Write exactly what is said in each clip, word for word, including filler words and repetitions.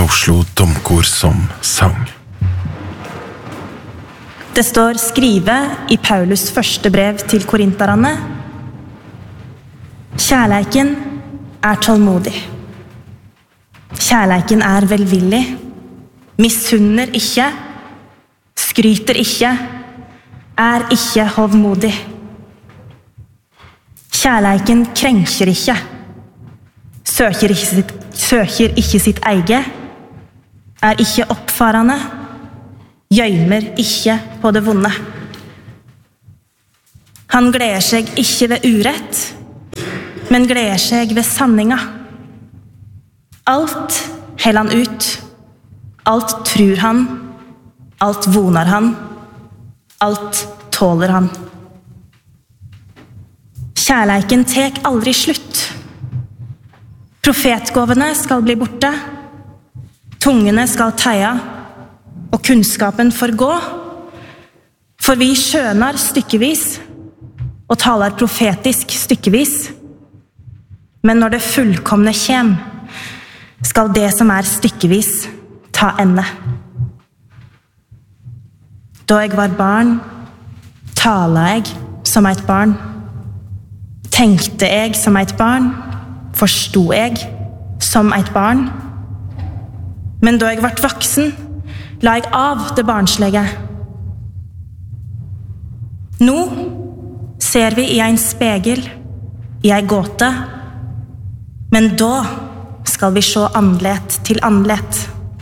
med Oslo Domkor som sang. Det står skrivet i Paulus første brev til korinterne. Kjærleiken er tålmodig. Kjærleiken er velvillig. Misunner ikke. Skryter ikke. Er ikke hovmodig. Kjærleiken krenker ikke. Søker ikke sitt, søker ikke sitt eie. Er ikke oppfarende. Gjøymer ikke på det vonde. Han gleder seg ikke ved urett, men gleder seg ved sanninga. Alt heller han ut. Alt tror han. Alt vonar han. Alt tåler han. Kjærleiken tek aldri slutt. Profetgåvene skal bli borte. Tungene skal teia. Og kunnskapen forgå, for vi skjønar stykkevis og taler profetisk stykkevis. Men når det fullkomne kjem, skal det som er stykkevis ta ende. Da jeg var barn, tala jeg som et barn. Tenkte jeg som et barn, forstod jeg som et barn. Men da jeg ble voksen, la jeg av det barnslige. Nå ser vi i en spegel, i en gåte, men da skal vi se andlet til andlet.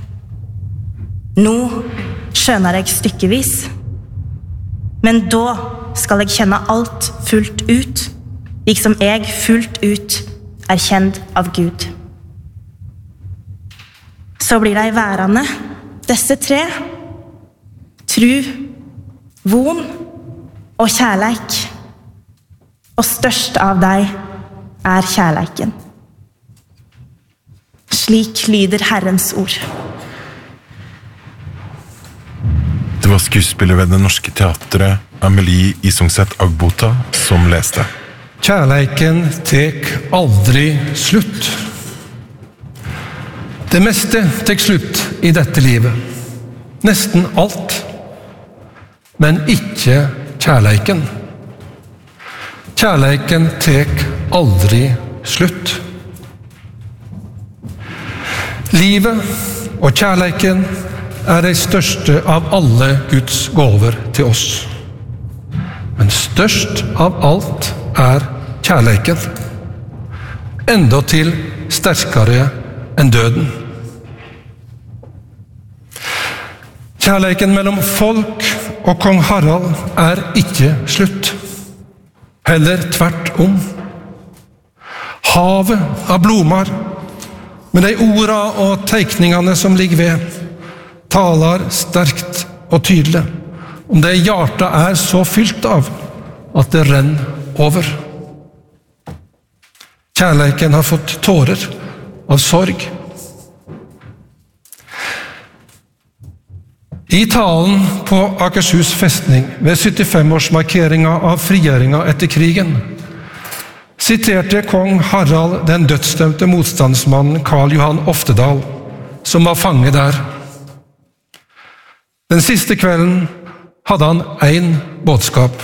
Nå skjønner jeg stykkevis, men da skal jeg kjenne alt fullt ut, liksom jeg fullt ut er kjent av Gud. Så blir de værende, disse tre, tru, von og kjærleik, og størst av deg er kjærleiken. Slik lyder Herrens ord. Det var skuespiller ved Det Norske Teatret, Amelie Isungset Agbota, som leste. Kjærleiken tek aldri slutt. Det meste tek slutt i dette livet. Nesten alt. Men ikke kjærleiken. Kjærleiken tek aldri slutt. Livet og kjærleiken er de største av alle Guds gåver til oss. Men størst av alt er kjærleiken. Enda til sterkere enn døden. Kjærleiken mellom folk og kong Harald er ikke slutt. Heller tvert om. Havet av blomar, med de orda og teikningene som ligger ved, taler sterkt og tydelig om det hjertet er så fylt av at det renner over. Kjærleiken har fått tårer av sorg. I talen på Akershus festning ved syttifem-årsmarkeringen av frigjøringen etter krigen siterte kong Harald den dødsdømte motstandsmannen Karl Johan Oftedal, som var fanget der. Den siste kvelden hadde han en budskap.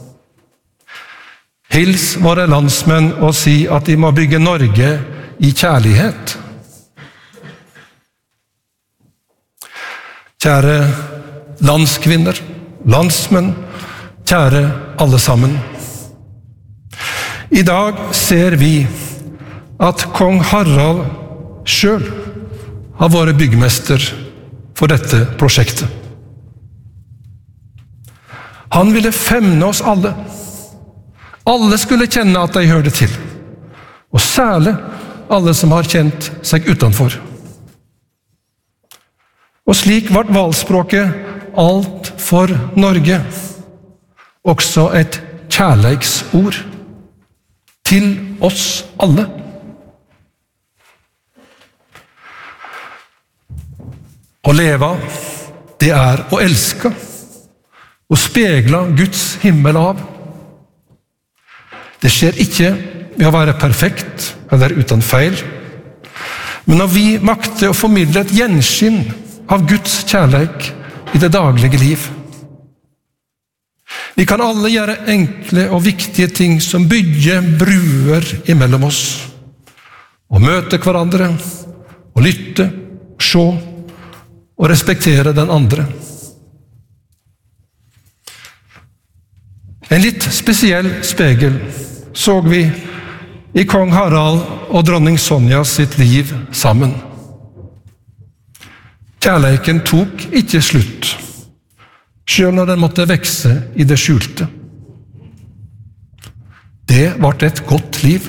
Hils våre landsmenn og si at de må bygge Norge i kjærlighet. Kjære landskvinner, landsmenn, kjære alle sammen. I dag ser vi at kong Harald selv har vært byggmester for dette prosjektet. Han ville femne oss alle. Alle skulle kjenne at de hørte til, og særlig alle som har kjent seg utenfor. Og slik ble valgspråket alt for Norge, også et kjærleiksord til oss alle. Å leve, det er å elske, og spegle Guds himmel av. Det skjer ikke ved å være perfekt eller uten feil, Men når vi makter å formidle et gjenskinn av Guds kjærleik i det daglige liv, vi kan alle gjøre enkle og viktige ting som bygger bruer imellom oss, og møte hverandre, og lytte, se og respektere den andre. En litt spesiell spegel så vi i kong Harald og dronning Sonja sitt liv sammen. Kjærleiken tok ikke slutt, selv når den måtte vekse i det skjulte. Det var et godt liv.